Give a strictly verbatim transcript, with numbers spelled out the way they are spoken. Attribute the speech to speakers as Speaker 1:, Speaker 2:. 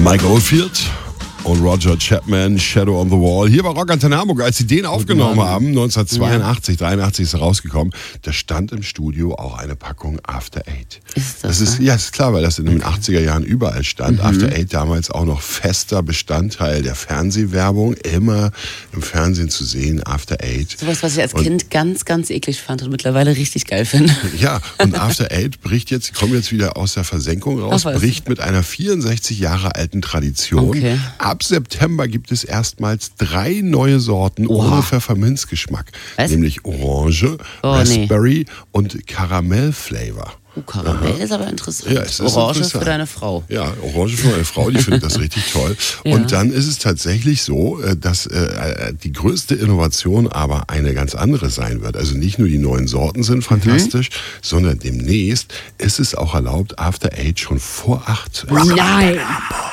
Speaker 1: Mike Oldfield und Roger Chapman, Shadow on the Wall. Hier bei Rock Antenne Hamburg, als sie den aufgenommen haben, neunzehnhundertzweiundachtzig, ja. dreiundachtzig ist er rausgekommen, da stand im Studio auch eine Packung After Eight.
Speaker 2: Ist das,
Speaker 1: das ist, ja, ist klar, weil das in den achtziger Jahren überall stand. Mhm. After Eight damals auch noch fester Bestandteil der Fernsehwerbung, immer im Fernsehen zu sehen, After Eight.
Speaker 2: Sowas, was ich als und, Kind ganz, ganz eklig fand und mittlerweile richtig geil finde.
Speaker 1: Ja, und After Eight bricht jetzt, kommt jetzt wieder aus der Versenkung raus, Ach, bricht mit einer vierundsechzig Jahre alten Tradition.
Speaker 2: Okay.
Speaker 1: Ab September gibt es erstmals drei neue Sorten Oha. ohne Pfefferminzgeschmack. Was? Nämlich Orange, oh, Raspberry nee. und Karamell-Flavor.
Speaker 2: Oh, Karamell Aha. ist aber interessant.
Speaker 1: Ja, es ist
Speaker 2: Orange
Speaker 1: interessant.
Speaker 2: für deine Frau.
Speaker 1: Ja, Orange für meine Frau, die findet das richtig toll. Ja. Und dann ist es tatsächlich so, dass äh, die größte Innovation aber eine ganz andere sein wird. Also nicht nur die neuen Sorten sind fantastisch, mhm. sondern demnächst ist es auch erlaubt, After Eight schon vor acht zu essen.
Speaker 2: Nein!